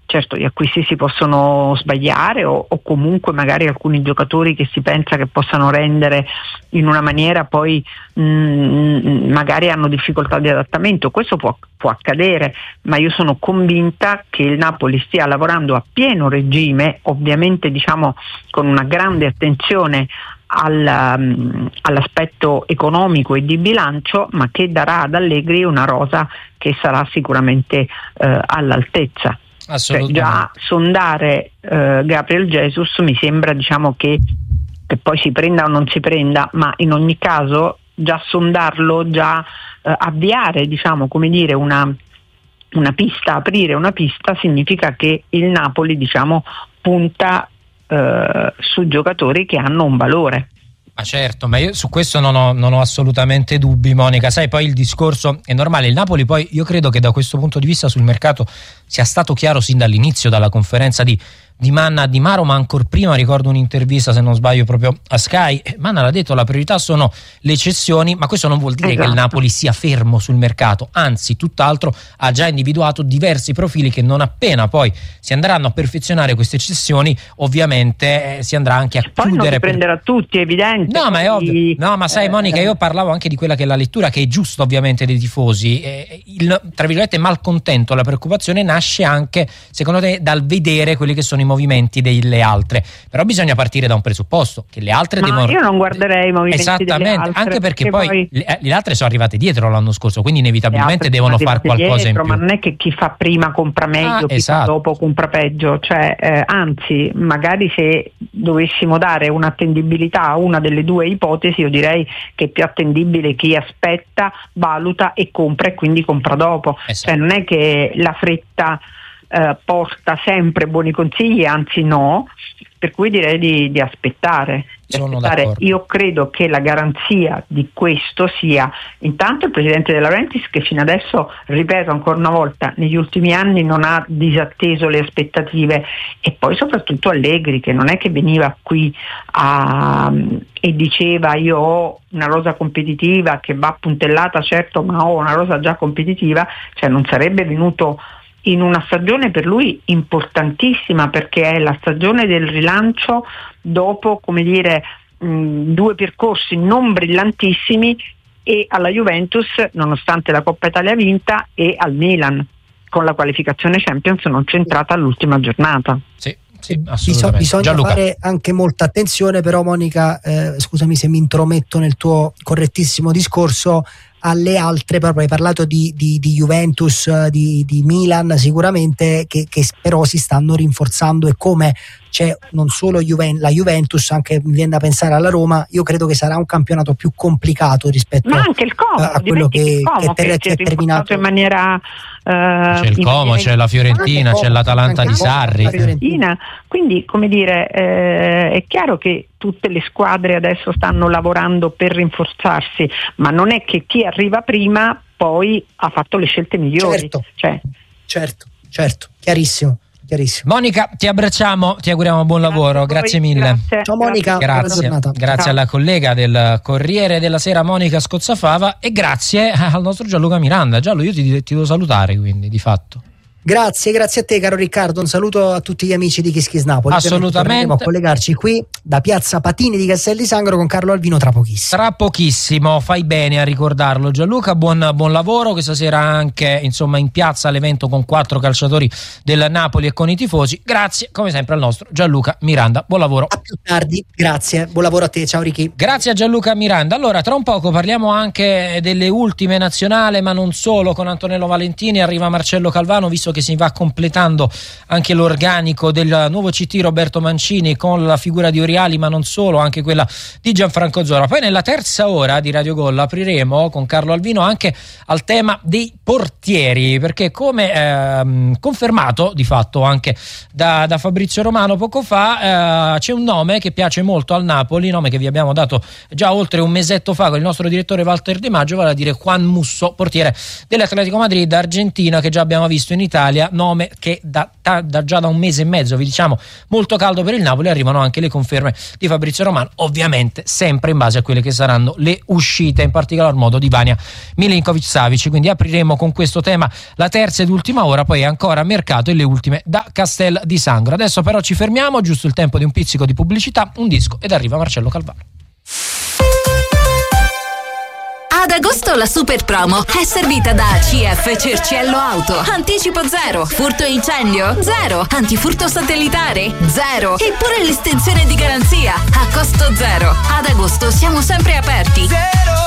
certo gli acquisti si possono sbagliare o comunque magari alcuni giocatori che si pensa che possano rendere in una maniera poi magari hanno difficoltà di adattamento, questo può accadere, ma io sono convinta che il Napoli stia lavorando a pieno regime, ovviamente diciamo con una grande attenzione all'aspetto economico e di bilancio, ma che darà ad Allegri una rosa che sarà sicuramente all'altezza. Assolutamente. Cioè, già sondare Gabriel Jesus mi sembra, diciamo, che poi si prenda o non si prenda, ma in ogni caso già sondarlo, già avviare, diciamo, come dire, una pista, aprire una pista, significa che il Napoli, diciamo, punta su giocatori che hanno un valore. Ma certo, ma io su questo non ho assolutamente dubbi, Monica. Sai, poi il discorso è normale, il Napoli poi io credo che da questo punto di vista sul mercato sia stato chiaro sin dall'inizio, dalla conferenza di Manna, Di Maro, ma ancora prima ricordo un'intervista, se non sbaglio, proprio a Sky. Manna l'ha detto, la priorità sono le cessioni, ma questo non vuol dire che il Napoli sia fermo sul mercato, anzi tutt'altro, ha già individuato diversi profili che non appena poi si andranno a perfezionare queste cessioni, ovviamente si andrà anche a poi chiudere. Non prenderà tutti, è evidente. No, ma è ovvio. No, ma sai, Monica, io parlavo anche di quella che è la lettura, che è giusta ovviamente dei tifosi. Il, tra virgolette, malcontento, la preoccupazione nasce anche, secondo te, dal vedere quelli che sono i movimenti delle altre, però bisogna partire da un presupposto, che le altre devono... Io non guarderei i movimenti esattamente, delle altre, anche perché poi le altre sono arrivate dietro l'anno scorso, quindi inevitabilmente devono fare qualcosa dietro, in più. Ma non è che chi fa prima compra meglio, chi fa dopo compra peggio, cioè anzi, magari se dovessimo dare un'attendibilità a una delle due ipotesi, io direi che è più attendibile chi aspetta, valuta e compra, e quindi compra dopo. Cioè non è che la fretta porta sempre buoni consigli, anzi no, per cui direi di aspettare. Io credo che la garanzia di questo sia intanto il presidente De Laurentiis, che fino adesso, ripeto ancora una volta, negli ultimi anni non ha disatteso le aspettative, e poi soprattutto Allegri, che non è che veniva qui e diceva io ho una rosa competitiva che va puntellata, certo, ma ho una rosa già competitiva, cioè non sarebbe venuto in una stagione per lui importantissima, perché è la stagione del rilancio dopo, come dire, due percorsi non brillantissimi, e alla Juventus, nonostante la Coppa Italia vinta, e al Milan con la qualificazione Champions non centrata all'ultima giornata. Sì, assolutamente. Bisogna fare anche molta attenzione, però, Monica, scusami se mi intrometto nel tuo correttissimo discorso, alle altre, proprio hai parlato di Juventus, di Milan, sicuramente che però si stanno rinforzando, e come c'è non solo la Juventus, anche mi viene da pensare alla Roma, io credo che sarà un campionato più complicato rispetto anche il Como, a quello che è terminato in maniera c'è il Como, c'è la Fiorentina, c'è l'Atalanta di Sarri, quindi come dire, è chiaro che tutte le squadre adesso stanno lavorando per rinforzarsi, ma non è che chi arriva prima poi ha fatto le scelte migliori. Certo, chiarissimo. Monica, ti abbracciamo, ti auguriamo buon lavoro, grazie mille. Ciao Monica, grazie alla collega del Corriere della Sera, Monica Scozzafava, e grazie al nostro Gianluca Miranda. Gianlu, io ti devo salutare, quindi, di fatto. Grazie a te, caro Riccardo, un saluto a tutti gli amici di Kiss Kiss Napoli. Assolutamente. Torneremo a collegarci qui da Piazza Patini di Castel di Sangro con Carlo Alvino tra pochissimo. Fai bene a ricordarlo, Gianluca, buon lavoro questa sera anche, insomma, in piazza all'evento con 4 calciatori del Napoli e con i tifosi. Grazie come sempre al nostro Gianluca Miranda, buon lavoro. A più tardi, grazie, buon lavoro a te, ciao Ricky. Grazie a Gianluca Miranda. Allora, tra un poco parliamo anche delle ultime nazionali, ma non solo, con Antonello Valentini. Arriva Marcello Calvano, visto che si va completando anche l'organico del nuovo CT Roberto Mancini, con la figura di Oriali, ma non solo, anche quella di Gianfranco Zola. Poi nella terza ora di Radio Gol apriremo con Carlo Alvino anche al tema dei portieri, perché come confermato di fatto anche da Fabrizio Romano poco fa, c'è un nome che piace molto al Napoli, nome che vi abbiamo dato già oltre un mesetto fa con il nostro direttore Walter De Maggio, vale a dire Juan Musso, portiere dell'Atletico Madrid, Argentina, che già abbiamo visto in Italia Italia, nome che già da un mese e mezzo vi diciamo molto caldo per il Napoli. Arrivano anche le conferme di Fabrizio Romano, ovviamente sempre in base a quelle che saranno le uscite, in particolar modo di Vanja Milinković-Savić. Quindi apriremo con questo tema la terza ed ultima ora, poi ancora mercato e le ultime da Castel di Sangro. Adesso però ci fermiamo, giusto il tempo di un pizzico di pubblicità, un disco ed arriva Marcello Calvano. Ad agosto la super promo è servita da CF Cerciello Auto. Anticipo 0, furto e incendio 0, antifurto satellitare 0, eppure l'estensione di garanzia a costo 0. Ad agosto siamo sempre aperti. 000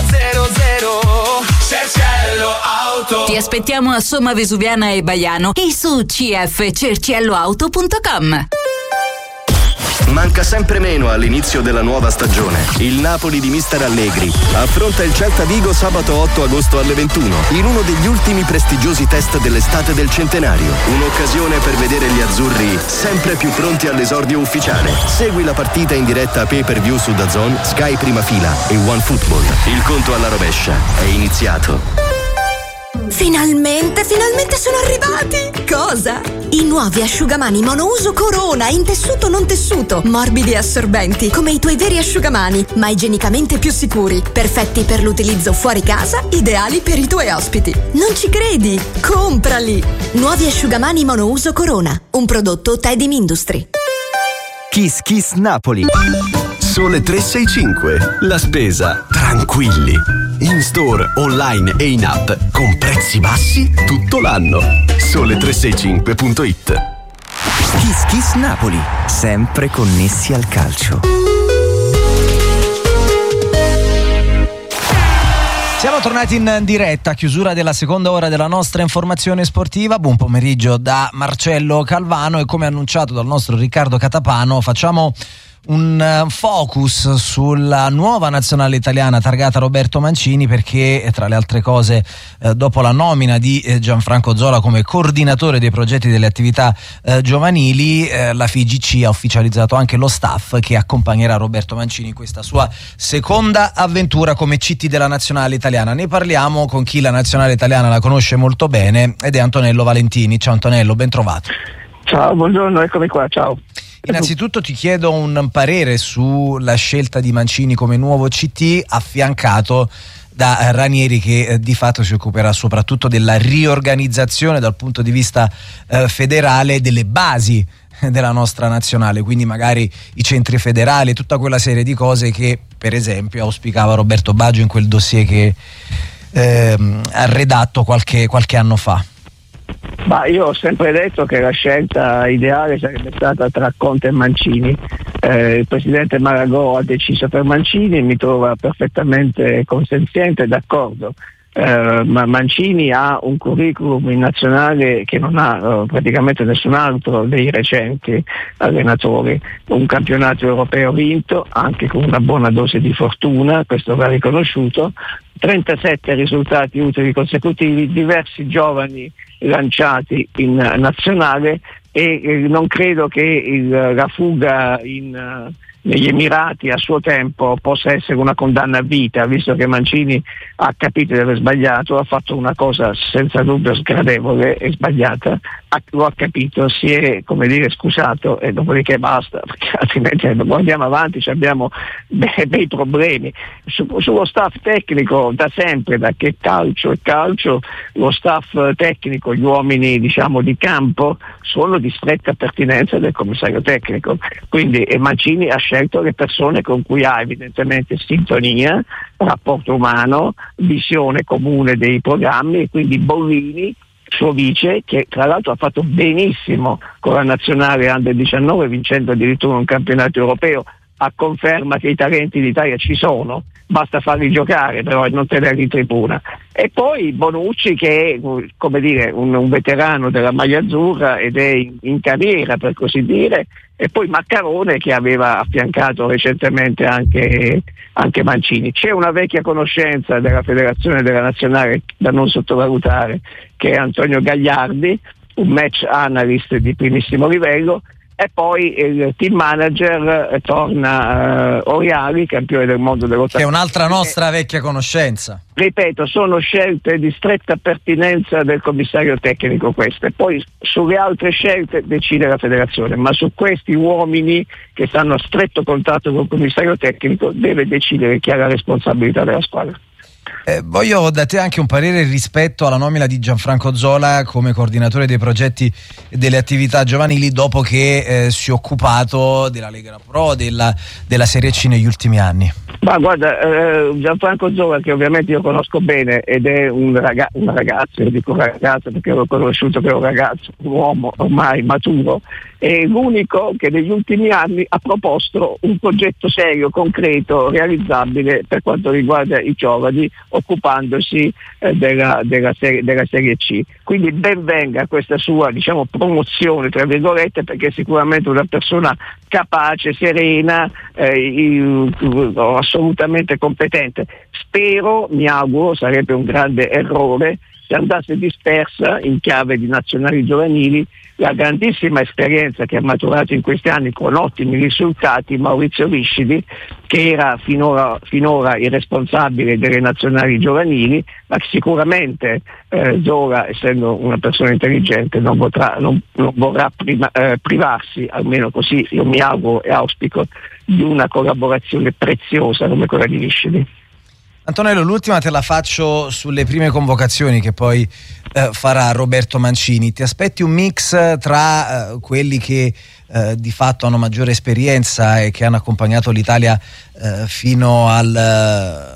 Cerciello Auto. Ti aspettiamo a Somma Vesuviana e Baiano e su cfcercielloauto.com. Manca sempre meno all'inizio della nuova stagione. Il Napoli di mister Allegri affronta il Celta Vigo sabato 8 agosto alle 21 in uno degli ultimi prestigiosi test dell'estate del centenario. Un'occasione per vedere gli azzurri sempre più pronti all'esordio ufficiale. Segui la partita in diretta pay-per-view su DAZN, Sky Prima Fila e OneFootball. Il conto alla rovescia è iniziato. Finalmente sono arrivati! Cosa? I nuovi asciugamani monouso Corona in tessuto non tessuto, morbidi e assorbenti, come i tuoi veri asciugamani, ma igienicamente più sicuri, perfetti per l'utilizzo fuori casa, ideali per i tuoi ospiti. Non ci credi? Comprali! Nuovi asciugamani monouso Corona, un prodotto Tedim Industry. Kiss Kiss Napoli. Sole 365. La spesa tranquilli. In store, online e in app con prezzi bassi tutto l'anno. Sole365.it. Kiss Kiss Napoli, sempre connessi al calcio. Siamo tornati in diretta, chiusura della seconda ora della nostra informazione sportiva. Buon pomeriggio da Marcello Calvano e come annunciato dal nostro Riccardo Catapano facciamo un focus sulla nuova nazionale italiana targata Roberto Mancini, perché tra le altre cose dopo la nomina di Gianfranco Zola come coordinatore dei progetti delle attività giovanili, la FIGC ha ufficializzato anche lo staff che accompagnerà Roberto Mancini in questa sua seconda avventura come CT della nazionale italiana. Ne parliamo con chi la nazionale italiana la conosce molto bene ed è Antonello Valentini. Ciao Antonello, ben trovato. Ciao, buongiorno, eccomi qua, ciao. Innanzitutto ti chiedo un parere sulla scelta di Mancini come nuovo CT affiancato da Ranieri, che di fatto si occuperà soprattutto della riorganizzazione dal punto di vista federale delle basi della nostra nazionale, quindi magari i centri federali, tutta quella serie di cose che per esempio auspicava Roberto Baggio in quel dossier che ha redatto qualche anno fa. Ma io ho sempre detto che la scelta ideale sarebbe stata tra Conte e Mancini. Il presidente Maragò ha deciso per Mancini e mi trova perfettamente consenziente e d'accordo. Ma Mancini ha un curriculum in nazionale che non ha praticamente nessun altro dei recenti allenatori. Un campionato europeo vinto, anche con una buona dose di fortuna, questo va riconosciuto, 37 risultati utili consecutivi, diversi giovani lanciati in nazionale e non credo che la fuga negli Emirati a suo tempo possa essere una condanna a vita, visto che Mancini ha capito di aver sbagliato, ha fatto una cosa senza dubbio sgradevole e sbagliata, lo ha capito, si è scusato e dopodiché basta, perché altrimenti guardiamo avanti, abbiamo bei problemi. Sullo staff tecnico da sempre, da che calcio è calcio, lo staff tecnico, gli uomini di campo sono di stretta pertinenza del commissario tecnico, quindi Mancini ha scelto le persone con cui ha evidentemente sintonia, rapporto umano, visione comune dei programmi, e quindi Bollini, suo vice, che tra l'altro ha fatto benissimo con la nazionale Under 19 vincendo addirittura un campionato europeo, a conferma che i talenti d'Italia ci sono, basta farli giocare però e non tenerli in tribuna. E poi Bonucci, che è un veterano della maglia azzurra ed è in carriera per così dire, e poi Maccarone, che aveva affiancato recentemente anche Mancini. C'è una vecchia conoscenza della federazione della nazionale da non sottovalutare, che è Antonio Gagliardi, un match analyst di primissimo livello, e poi il team manager torna Oriali, campione del mondo dell'80. Che è un'altra nostra vecchia conoscenza. Ripeto, sono scelte di stretta pertinenza del commissario tecnico queste, poi sulle altre scelte decide la federazione, ma su questi uomini che stanno a stretto contatto con il commissario tecnico deve decidere chi ha la responsabilità della squadra. Voglio da te anche un parere rispetto alla nomina di Gianfranco Zola come coordinatore dei progetti e delle attività giovanili dopo che si è occupato della Lega Pro, della Serie C negli ultimi anni. Ma guarda, Gianfranco Zola, che ovviamente io conosco bene ed è un ragazzo, io dico ragazzo perché l'ho conosciuto che è un ragazzo, un uomo ormai maturo, è l'unico che negli ultimi anni ha proposto un progetto serio, concreto, realizzabile per quanto riguarda i giovani, occupandosi della Serie C. Quindi ben venga questa sua, diciamo, promozione, tra virgolette, perché è sicuramente una persona capace, serena, assolutamente competente. Spero, mi auguro, sarebbe un grande errore se andasse dispersa in chiave di nazionali giovanili la grandissima esperienza che ha maturato in questi anni con ottimi risultati Maurizio Viscidi, che era finora il responsabile delle nazionali giovanili, ma sicuramente Zola, essendo una persona intelligente, non vorrà privarsi, almeno così io mi auguro e auspico, di una collaborazione preziosa come quella di Viscidi. Antonello, l'ultima te la faccio sulle prime convocazioni che poi farà Roberto Mancini. Ti aspetti un mix tra quelli che di fatto hanno maggiore esperienza e che hanno accompagnato l'Italia fino alla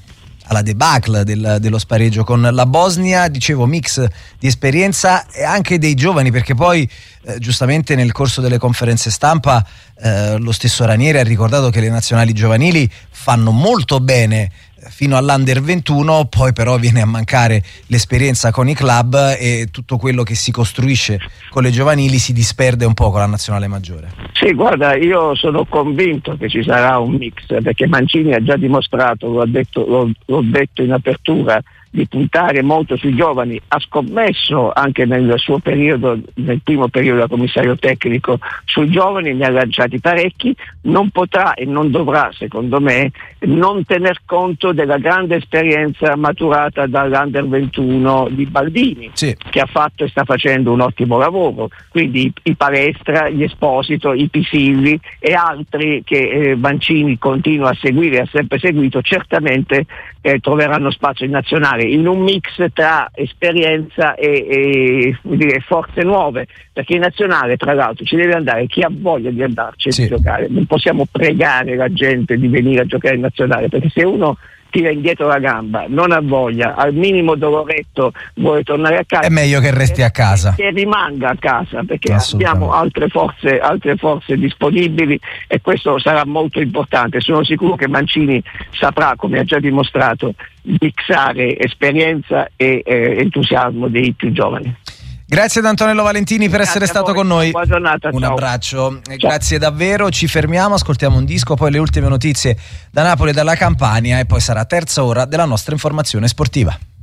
debacle dello spareggio con la Bosnia, dicevo mix di esperienza e anche dei giovani, perché poi giustamente nel corso delle conferenze stampa lo stesso Ranieri ha ricordato che le nazionali giovanili fanno molto bene fino all'Under 21, poi però viene a mancare l'esperienza con i club e tutto quello che si costruisce con le giovanili si disperde un po' con la nazionale maggiore. Sì, guarda, io sono convinto che ci sarà un mix, perché Mancini ha già dimostrato, l'ho detto in apertura, di puntare molto sui giovani, ha scommesso anche nel suo periodo, nel primo periodo da commissario tecnico, sui giovani, ne ha lanciati parecchi, non potrà e non dovrà, secondo me, non tener conto della grande esperienza maturata dall'Under 21 di Baldini, sì, che ha fatto e sta facendo un ottimo lavoro, quindi i Palestra, gli Esposito, i Pisilli e altri che Mancini continua a seguire, ha sempre seguito, certamente troveranno spazio in nazionale, in un mix tra esperienza e forze nuove, perché in nazionale tra l'altro ci deve andare chi ha voglia di andarci a giocare, non possiamo pregare la gente di venire a giocare in nazionale, perché se uno tira indietro la gamba, non ha voglia, al minimo doloretto vuole tornare a casa, è meglio che resti a casa, che rimanga a casa, perché abbiamo altre forze disponibili e questo sarà molto importante. Sono sicuro che Mancini saprà, come ha già dimostrato, mixare esperienza e entusiasmo dei più giovani. Grazie ad Antonello Valentini per essere stato con noi. Buona giornata, un ciao. Abbraccio, ciao. Grazie davvero, ci fermiamo, ascoltiamo un disco, poi le ultime notizie da Napoli e dalla Campania e poi sarà terza ora della nostra informazione sportiva.